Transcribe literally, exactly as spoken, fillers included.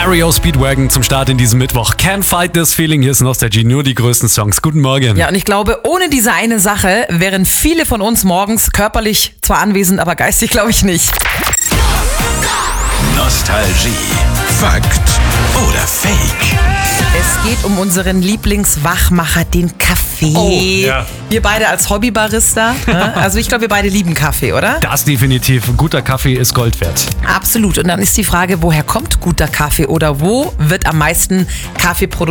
R E O Speedwagon zum Start in diesem Mittwoch. Can't Fight This Feeling, hier ist Nostalgie, nur die größten Songs. Guten Morgen. Ja, und ich glaube, ohne diese eine Sache wären viele von uns morgens körperlich zwar anwesend, aber geistig glaube ich nicht. Nostalgie. Fakt oder Fake? Es geht um unseren Lieblingswachmacher, den Kaffee. Oh, ja. Wir beide als Hobbybarista. Ne? Also ich glaube, wir beide lieben Kaffee, oder? Das definitiv. Ein guter Kaffee ist Gold wert. Absolut. Und dann ist die Frage, woher kommt guter Kaffee oder wo wird am meisten Kaffee produziert?